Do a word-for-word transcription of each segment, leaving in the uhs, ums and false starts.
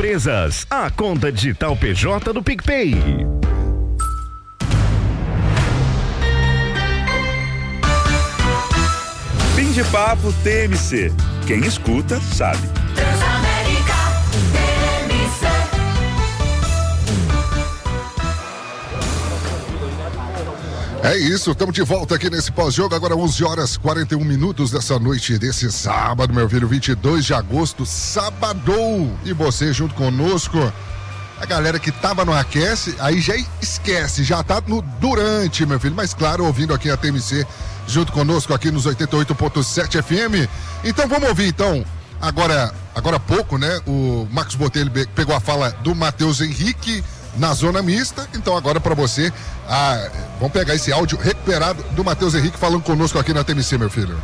Empresas, a conta digital P J do PicPay. Fim de papo T M C. Quem escuta, sabe. Transamérica T M C. É isso, estamos de volta aqui nesse pós-jogo, agora onze horas e quarenta e um minutos dessa noite desse sábado, meu filho, vinte e dois de agosto, sabadou, e você junto conosco, a galera que tava no aquece, aí já esquece, já tá no durante, meu filho, mas claro, ouvindo aqui a T M C, junto conosco aqui nos oitenta e oito ponto sete F M, então vamos ouvir então, agora, agora há pouco, né, o Marcos Botelho pegou a fala do Matheus Henrique, na zona mista, então agora para você, ah, vamos pegar esse áudio recuperado do Matheus Henrique falando conosco aqui na T M C, meu filho.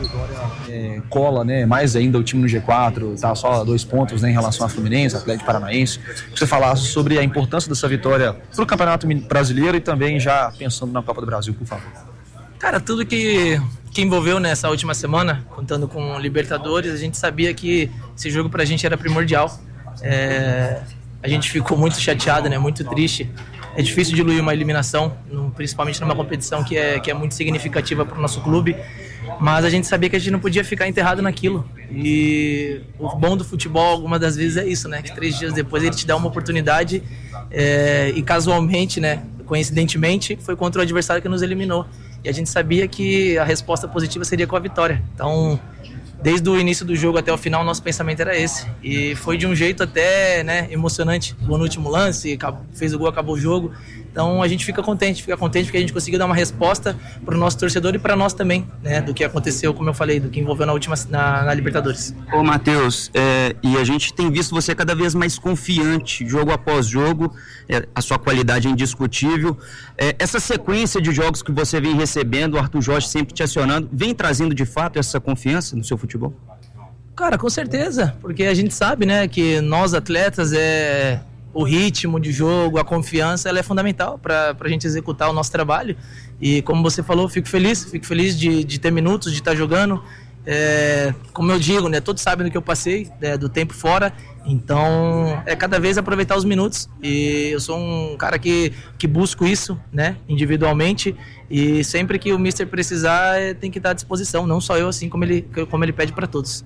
É, cola, né, mais ainda o time no G quatro, tá só dois pontos, né, em relação ao Fluminense, Atlético Paranaense. Você falasse sobre a importância dessa vitória pro Campeonato Brasileiro e também já pensando na Copa do Brasil, por favor. Cara, tudo que, que envolveu nessa última semana, contando com Libertadores, a gente sabia que esse jogo pra gente era primordial. É... A gente ficou muito chateado, né? Muito triste. É difícil diluir uma eliminação, principalmente numa competição que é, que é muito significativa para o nosso clube. Mas a gente sabia que a gente não podia ficar enterrado naquilo. E o bom do futebol, algumas das vezes, é isso, né? Que três dias depois ele te dá uma oportunidade é, e casualmente, né? Coincidentemente, foi contra o adversário que nos eliminou. E a gente sabia que a resposta positiva seria com a vitória. Então, desde o início do jogo até o final, nosso pensamento era esse. E foi de um jeito até, né, emocionante. Gol no último lance, fez o gol, acabou o jogo. Então a gente fica contente, fica contente porque a gente conseguiu dar uma resposta para o nosso torcedor e para nós também, né, do que aconteceu, como eu falei, do que envolveu na última na, na Libertadores. Ô Matheus, é, e a gente tem visto você cada vez mais confiante, jogo após jogo, é, a sua qualidade é indiscutível. É, essa sequência de jogos que você vem recebendo, o Arthur Jorge sempre te acionando, vem trazendo de fato essa confiança no seu futebol? Cara, com certeza, porque a gente sabe, né, que nós atletas é... o ritmo de jogo, a confiança, ela é fundamental para a gente executar o nosso trabalho. E como você falou, fico feliz, fico feliz de, de ter minutos, de estar jogando. É, como eu digo, né, todos sabem do que eu passei, né, do tempo fora. Então, é cada vez aproveitar os minutos. E eu sou um cara que, que busco isso, né, individualmente. E sempre que o mister precisar, tem que estar à disposição. Não só eu, assim como ele, como ele pede para todos.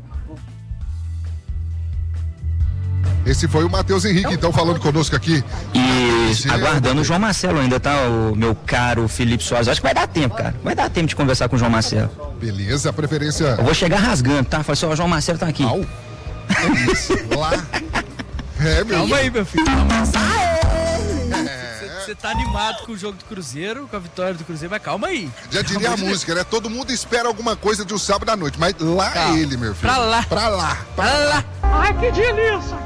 Esse foi o Matheus Henrique, então, falando conosco aqui. E Sim, aguardando o João Marcelo ainda, tá? O meu caro Felipe Soares. Acho que vai dar tempo, cara. Vai dar tempo de conversar com o João Marcelo. Beleza, a preferência... Eu vou chegar rasgando, tá? Falei só, o João Marcelo tá aqui. Au. É isso, lá. É, meu Calma aí, meu filho. Você é. tá animado com o jogo do Cruzeiro, com a vitória do Cruzeiro, mas calma aí. Já diria a música, né? Todo mundo espera alguma coisa de um sábado à noite, mas lá calma. É ele, meu filho. Pra lá. Pra lá. Pra, pra lá. lá. Ai, que delícia.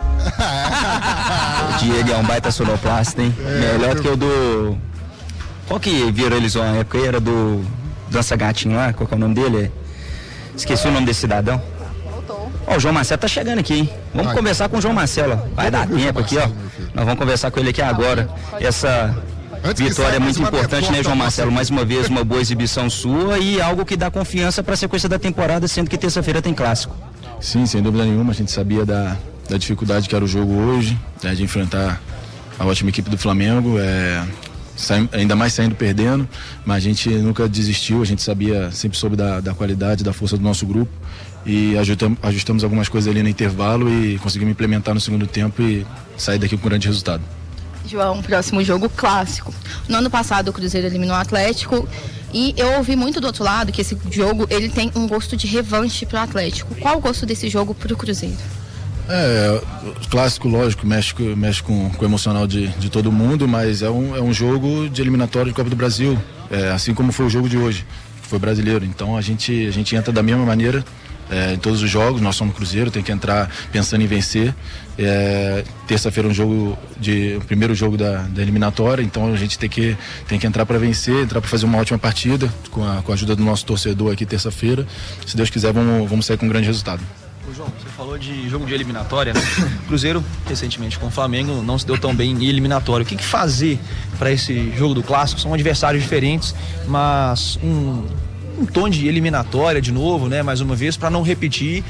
O Diego é um baita sonoplasta, hein? É, melhor do que o do... Qual que viralizou na época aí? Era do Dança Gatinho lá? Qual que é o nome dele? Esqueci o nome desse cidadão. Ó, o João Marcelo tá chegando aqui, hein? Vamos Ai, conversar com o João Marcelo. Vai dar tempo aqui, ó. Nós vamos conversar com ele aqui agora. Essa vitória é muito importante, né, João Marcelo? Mais uma vez, uma boa exibição sua e algo que dá confiança para a sequência da temporada, sendo que terça-feira tem clássico. Sim, sem dúvida nenhuma. A gente sabia da, da dificuldade que era o jogo hoje, né, de enfrentar a ótima equipe do Flamengo. É... ainda mais saindo perdendo, mas a gente nunca desistiu, a gente sabia, sempre soube da, da qualidade, da força do nosso grupo e ajustamos, ajustamos algumas coisas ali no intervalo e conseguimos implementar no segundo tempo e sair daqui com um grande resultado. João, próximo jogo clássico. No ano passado o Cruzeiro eliminou o Atlético e eu ouvi muito do outro lado que esse jogo ele tem um gosto de revanche para o Atlético. Qual o gosto desse jogo para o Cruzeiro? É, clássico, lógico, mexe, mexe com, com o emocional de, de todo mundo, mas é um, é um jogo de eliminatório de Copa do Brasil, é, assim como foi o jogo de hoje, que foi brasileiro. Então a gente, a gente entra da mesma maneira é, em todos os jogos. Nós somos Cruzeiro, tem que entrar pensando em vencer. É, terça-feira é um jogo de, o primeiro jogo da, da eliminatória, então a gente tem que, tem que entrar para vencer, entrar para fazer uma ótima partida com a, com a ajuda do nosso torcedor aqui terça-feira. Se Deus quiser, vamos, vamos sair com um grande resultado. Ô João, você falou de jogo de eliminatória, né? Cruzeiro, recentemente com o Flamengo, não se deu tão bem em eliminatório. O que, que fazer para esse jogo do Clássico? São adversários diferentes, mas um, um tom de eliminatória de novo, né? Mais uma vez, para não repetir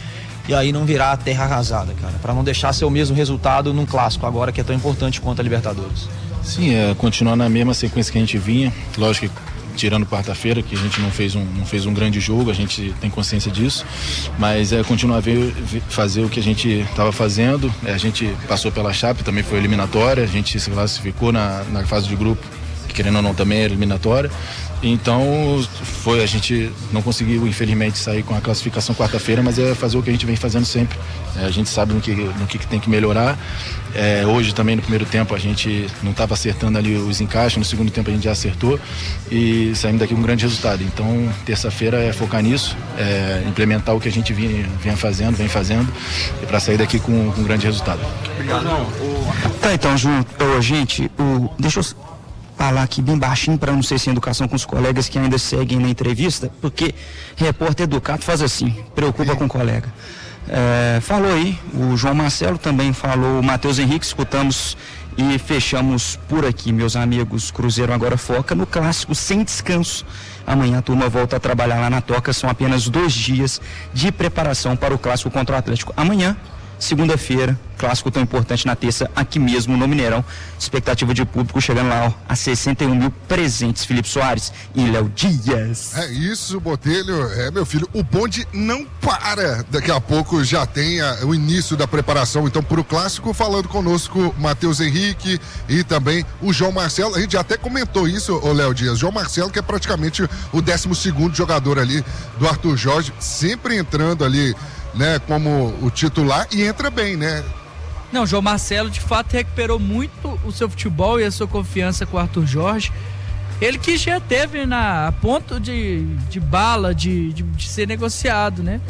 e aí não virar terra arrasada, cara, para não deixar ser o mesmo resultado num clássico agora que é tão importante quanto a Libertadores. Sim, é continuar na mesma sequência que a gente vinha, lógico que tirando quarta-feira, que a gente não fez um, não fez um grande jogo, a gente tem consciência disso, mas é continuar a ver, fazer o que a gente estava fazendo. É, a gente passou pela Chape, também foi eliminatória, a gente se classificou na, na fase de grupo, que querendo ou não também era eliminatória. Então foi, a gente não conseguiu infelizmente sair com a classificação quarta-feira, mas é fazer o que a gente vem fazendo sempre. É, a gente sabe no que, no que tem que melhorar. É, hoje também no primeiro tempo a gente não estava acertando ali os encaixes, no segundo tempo a gente já acertou e saímos daqui com um grande resultado. Então terça-feira é focar nisso, é, implementar o que a gente vinha, vinha fazendo, vem fazendo, e para sair daqui com, com um grande resultado. Obrigado, João. Tá, então, João, oh, gente, oh, deixa eu falar aqui bem baixinho para não ser sem educação com os colegas que ainda seguem na entrevista, porque repórter educado faz assim, preocupa com o colega. É, falou aí, o João Marcelo também falou, o Matheus Henrique, escutamos e fechamos por aqui, meus amigos. Cruzeiro agora foca no clássico sem descanso. Amanhã a turma volta a trabalhar lá na Toca, são apenas dois dias de preparação para o clássico contra o Atlético. Amanhã, segunda-feira, clássico tão importante na terça, aqui mesmo no Mineirão. Expectativa de público chegando lá ó, a sessenta e um mil presentes. Felipe Soares e Léo Dias. É isso, Botelho. É, meu filho, o bonde não para. Daqui a pouco já tem a, o início da preparação, então, para o clássico. Falando conosco, Matheus Henrique e também o João Marcelo. A gente já até comentou isso, o Léo Dias. João Marcelo, que é praticamente o décimo segundo jogador ali do Arthur Jorge, sempre entrando ali, né, como o titular, e entra bem, né? Não, João Marcelo de fato recuperou muito o seu futebol e a sua confiança com o Arthur Jorge. Ele que já teve na a ponto de, de bala, de, de, de ser negociado, né?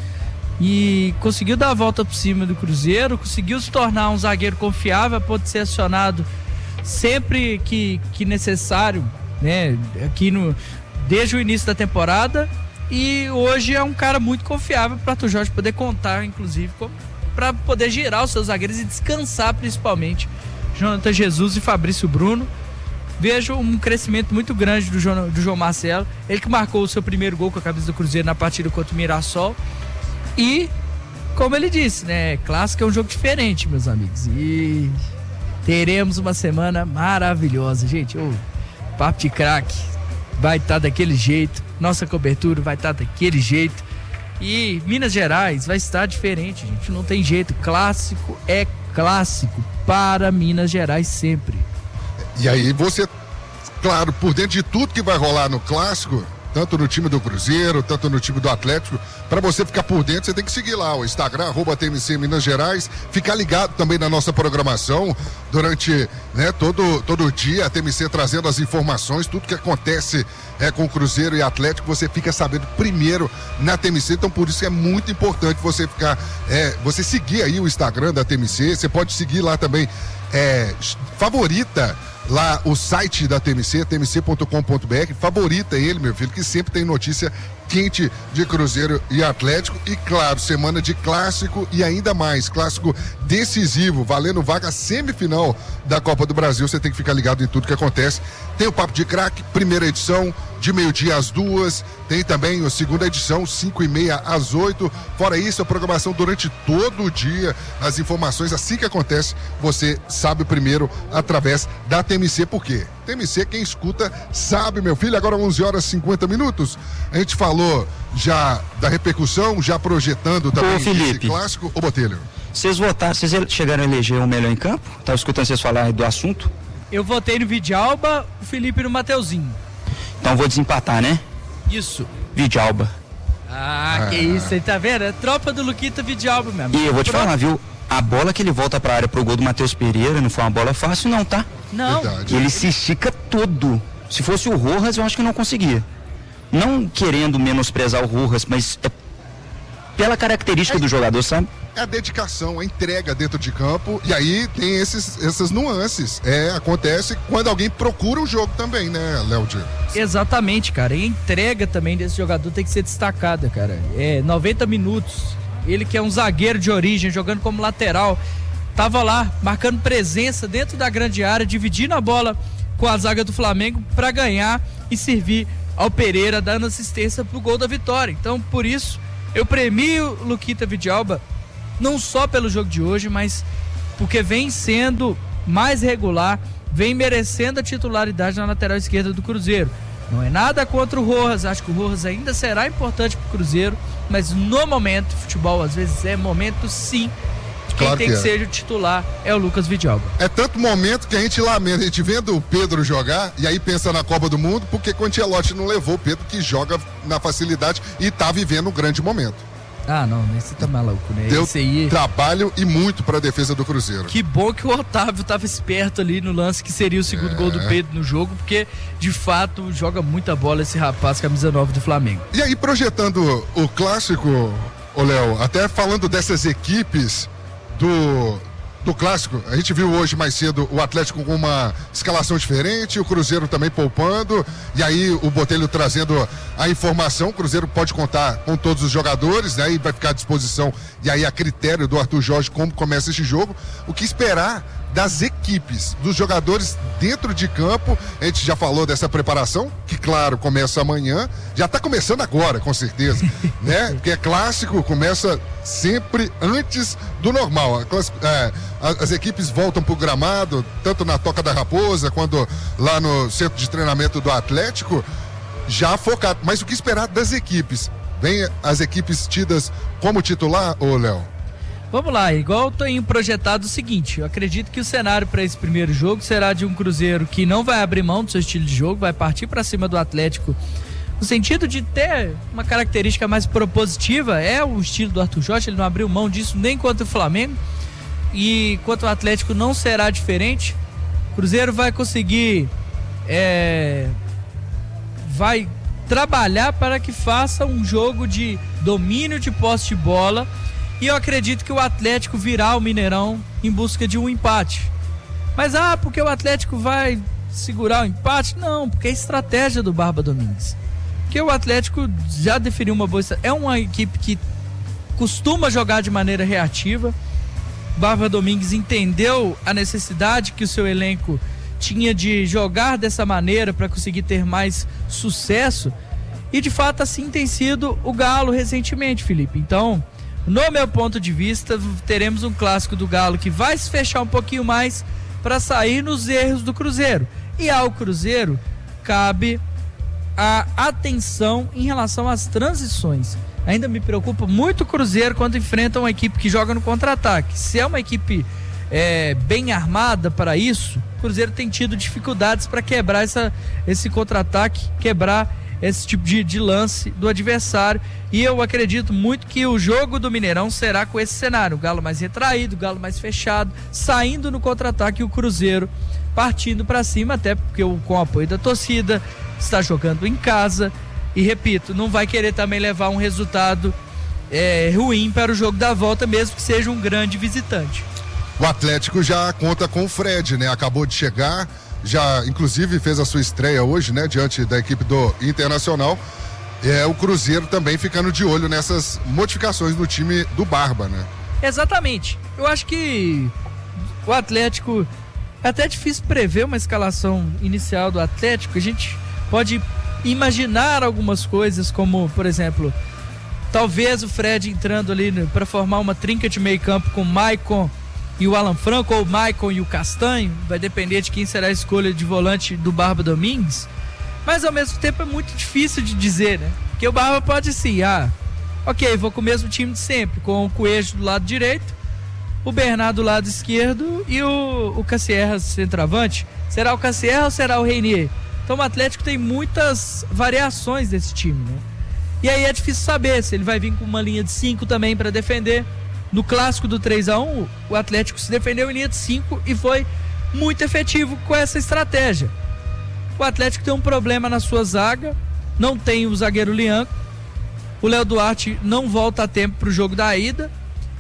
E conseguiu dar a volta por cima do Cruzeiro, conseguiu se tornar um zagueiro confiável a ponto de ser acionado sempre que, que necessário, né? Aqui no, desde o início da temporada. E hoje é um cara muito confiável para o Arthur Jorge poder contar, inclusive, para poder girar os seus zagueiros e descansar principalmente Jonathan Jesus e Fabrício Bruno. Vejo um crescimento muito grande do João, do João Marcelo, ele que marcou o seu primeiro gol com a camisa do Cruzeiro na partida contra o Mirassol. E, como ele disse, né, clássico é um jogo diferente, meus amigos, e teremos uma semana maravilhosa, gente. O papo de craque vai estar daquele jeito, nossa cobertura vai estar daquele jeito, e Minas Gerais vai estar diferente, gente, não tem jeito. Clássico é clássico para Minas Gerais sempre. E aí você, claro, por dentro de tudo que vai rolar no clássico, tanto no time do Cruzeiro, tanto no time do Atlético, para você ficar por dentro, você tem que seguir lá o Instagram, arroba T M C Minas Gerais, ficar ligado também na nossa programação durante, né, todo, todo dia, a T M C trazendo as informações, tudo que acontece é, com o Cruzeiro e Atlético, você fica sabendo primeiro na T M C, então por isso é muito importante você ficar, é, você seguir aí o Instagram da T M C, você pode seguir lá também, é, favorita lá o site da T M C, t m c ponto com ponto b r, favorita ele, meu filho, que sempre tem notícia quente de Cruzeiro e Atlético, e claro, semana de clássico e ainda mais, clássico decisivo, valendo vaga semifinal da Copa do Brasil, você tem que ficar ligado em tudo que acontece. Tem o Papo de Craque, primeira edição, de meio-dia às duas, tem também a segunda edição, cinco e meia às oito, fora isso, a programação durante todo o dia, as informações, assim que acontece, você sabe primeiro através da T M C, por quê? T M C, quem escuta sabe, meu filho. Agora onze horas e cinquenta minutos, a gente falou já da repercussão, já projetando também Ô, Felipe, esse clássico. Ô, Botelho, vocês votaram, vocês chegaram a eleger o melhor em campo? Tava escutando vocês falar do assunto. Eu votei no Vidalba, o Felipe no Mateuzinho. Então vou desempatar, né? Isso. Vidalba. Ah, ah, que isso, aí tá vendo? É tropa do Luquita Vidalba mesmo. E eu vou te Pronto. falar, viu? A bola que ele volta pra área pro gol do Matheus Pereira não foi uma bola fácil não, tá? Não. Verdade. Ele se estica todo. Se fosse o Rojas, eu acho que não conseguia. Não querendo menosprezar o Rojas, mas é pela característica é, do jogador, sabe? É a dedicação, a entrega dentro de campo, e aí tem esses, essas nuances. É, acontece quando alguém procura o jogo também, né, Léo Dias? Exatamente, cara. E a entrega também desse jogador tem que ser destacada, cara. É noventa minutos. Ele que é um zagueiro de origem, jogando como lateral, tava lá, marcando presença dentro da grande área, dividindo a bola com a zaga do Flamengo para ganhar e servir ao Pereira, dando assistência pro gol da vitória. Então, por isso, eu premio o Luquita Vidalba não só pelo jogo de hoje, mas porque vem sendo mais regular, vem merecendo a titularidade na lateral esquerda do Cruzeiro. Não é nada contra o Rojas, acho que o Rojas ainda será importante para o Cruzeiro, mas no momento, futebol às vezes é momento sim, de quem Claro tem que que, é. ser o titular é o Lucas Vidalba. É tanto momento que a gente lamenta, a gente vendo o Pedro jogar e aí pensa na Copa do Mundo, porque o Ancelotti não levou o Pedro, que joga na facilidade e tá vivendo um grande momento. Ah, não, esse tá maluco, né? Deu Esse aí... trabalho e muito para a defesa do Cruzeiro. Que bom que o Otávio tava esperto ali no lance que seria o segundo É. gol do Pedro no jogo, porque de fato joga muita bola esse rapaz, camisa nove do Flamengo. E aí, projetando o clássico, ô Léo, até falando dessas equipes do, do clássico, a gente viu hoje mais cedo o Atlético com uma escalação diferente, o Cruzeiro também poupando, e aí o Botelho trazendo a informação, o Cruzeiro pode contar com todos os jogadores, né, e vai ficar à disposição, e aí a critério do Arthur Jorge como começa esse jogo, o que esperar das equipes, dos jogadores dentro de campo. A gente já falou dessa preparação, que claro, começa amanhã, já está começando agora, com certeza, né? Porque é clássico, começa sempre antes do normal. A class- é, a- as equipes voltam pro gramado, tanto na Toca da Raposa, quanto lá no centro de treinamento do Atlético, já focado. Mas o que esperar das equipes? Vem as equipes tidas como titular, ô Léo? Vamos lá, igual eu tenho projetado o seguinte, eu acredito que o cenário para esse primeiro jogo será de um Cruzeiro que não vai abrir mão do seu estilo de jogo, vai partir para cima do Atlético, no sentido de ter uma característica mais propositiva, é o estilo do Arthur Jorge, ele não abriu mão disso nem contra o Flamengo, e quanto ao Atlético não será diferente. O Cruzeiro vai conseguir é, vai trabalhar para que faça um jogo de domínio de posse de bola. E eu acredito que o Atlético virá ao Mineirão em busca de um empate. Mas, ah, porque o Atlético vai segurar o empate? Não, porque é a estratégia do Barba Domingues. Porque o Atlético já definiu uma boa estratégia. É uma equipe que costuma jogar de maneira reativa. O Barba Domingues entendeu a necessidade que o seu elenco tinha de jogar dessa maneira para conseguir ter mais sucesso. E, de fato, assim tem sido o Galo recentemente, Felipe. Então... no meu ponto de vista, teremos um clássico do Galo que vai se fechar um pouquinho mais para sair nos erros do Cruzeiro. E ao Cruzeiro cabe a atenção em relação às transições. Ainda me preocupa muito o Cruzeiro quando enfrenta uma equipe que joga no contra-ataque. Se é uma equipe é, bem armada para isso, o Cruzeiro tem tido dificuldades para quebrar essa, esse contra-ataque, quebrar esse tipo de, de lance do adversário, e eu acredito muito que o jogo do Mineirão será com esse cenário, o Galo mais retraído, o Galo mais fechado, saindo no contra-ataque, e o Cruzeiro partindo para cima, até porque o, com o apoio da torcida, está jogando em casa, e repito, não vai querer também levar um resultado é, ruim para o jogo da volta, mesmo que seja um grande visitante. O Atlético já conta com o Fred, né? Acabou de chegar, já inclusive fez a sua estreia hoje, né? Diante da equipe do Internacional. É, o Cruzeiro também ficando de olho nessas modificações do time do Barba, né? Exatamente. Eu acho que o Atlético, é até difícil prever uma escalação inicial do Atlético. A gente pode imaginar algumas coisas, como, por exemplo, talvez o Fred entrando ali para formar uma trinca de meio campo com o Maicon e o Alan Franco, ou o Maicon e o Castanho. Vai depender de quem será a escolha de volante do Barba Domingues. Mas ao mesmo tempo é muito difícil de dizer, né? Porque o Barba pode sim, ah, ok, vou com o mesmo time de sempre, com o Coelho do lado direito, o Bernardo do lado esquerdo e o, o Cassierra centroavante. Será o Cassierra ou será o Reinier? Então o Atlético tem muitas variações desse time, né? E aí é difícil saber se ele vai vir com uma linha de cinco também para defender. No clássico do três a um, o Atlético se defendeu em linha de cinco e foi muito efetivo com essa estratégia. O Atlético tem um problema na sua zaga, não tem o zagueiro Lianco, o Léo Duarte não volta a tempo para o jogo da ida,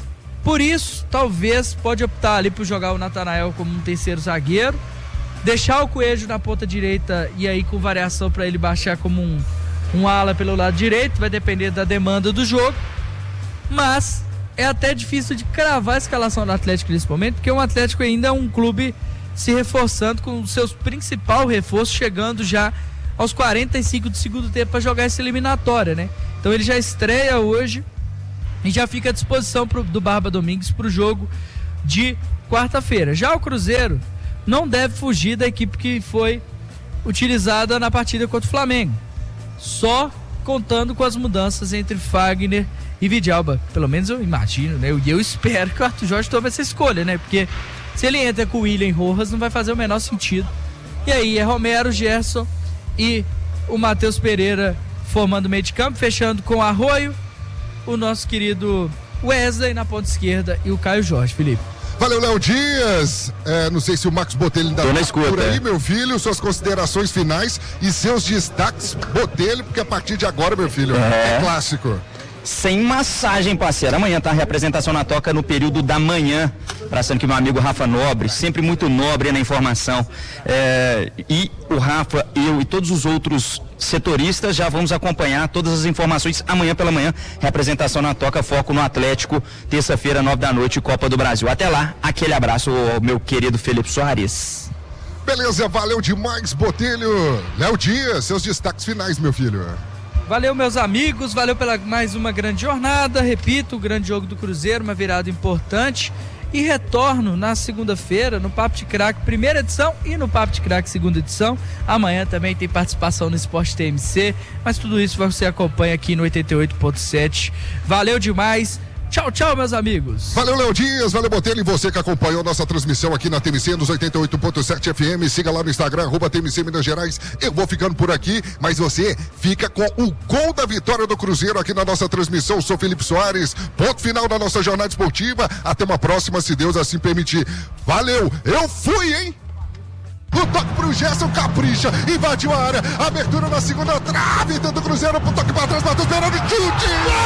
por isso talvez pode optar ali por jogar o Natanael como um terceiro zagueiro, deixar o Coelho na ponta direita e aí com variação para ele baixar como um, um ala pelo lado direito, vai depender da demanda do jogo, mas é até difícil de cravar a escalação do Atlético nesse momento, porque o Atlético ainda é um clube se reforçando, com o seu principal reforço chegando já aos quarenta e cinco do segundo tempo para jogar essa eliminatória, né? Então ele já estreia hoje e já fica à disposição pro, do Barba Domingues para o jogo de quarta-feira. Já o Cruzeiro não deve fugir da equipe que foi utilizada na partida contra o Flamengo, só contando com as mudanças entre Fagner e Vidalba. Pelo menos eu imagino, né? E eu espero que o Arthur Jorge tome essa escolha, né? Porque se ele entra com o William Rojas, não vai fazer o menor sentido. E aí é Romero, Gerson e o Matheus Pereira formando o meio de campo, fechando com Arroio, o nosso querido Wesley na ponta esquerda e o Caio Jorge. Felipe. Valeu, Léo Dias. É, não sei se o Marcos Botelho ainda tá por aí, é. meu filho. Suas considerações finais e seus destaques, Botelho, porque a partir de agora, meu filho, é, é clássico. Sem massagem, parceiro. Amanhã tá a representação na Toca no período da manhã. Abraçando aqui meu amigo Rafa Nobre, sempre muito nobre na informação. É, e o Rafa, eu e todos os outros setoristas já vamos acompanhar todas as informações amanhã pela manhã. Representação na Toca, foco no Atlético, terça-feira, nove da noite, Copa do Brasil. Até lá, aquele abraço ao meu querido Felipe Soares. Beleza, valeu demais, Botelho. Léo Dias, seus destaques finais, meu filho. Valeu, meus amigos, valeu pela mais uma grande jornada. Repito, o grande jogo do Cruzeiro, uma virada importante. E retorno na segunda-feira no Papo de Craque, primeira edição, e no Papo de Craque, segunda edição. Amanhã também tem participação no Esporte T M C, mas tudo isso você acompanha aqui no oitenta e oito ponto sete. Valeu demais. Tchau, tchau, meus amigos. Valeu, Léo Dias, valeu, Botelho, e você que acompanhou nossa transmissão aqui na T M C nos oitenta e oito ponto sete F M. Siga lá no Instagram, arroba T M C Minas Gerais. Eu vou ficando por aqui, mas você fica com o gol da vitória do Cruzeiro aqui na nossa transmissão. Eu sou Felipe Soares, ponto final da nossa jornada esportiva. Até uma próxima, se Deus assim permitir. Valeu, eu fui, hein? O toque pro Gerson, capricha, invadiu a área, abertura na segunda trave, tenta o Cruzeiro pro toque pra trás, Matheus Pereira, chute!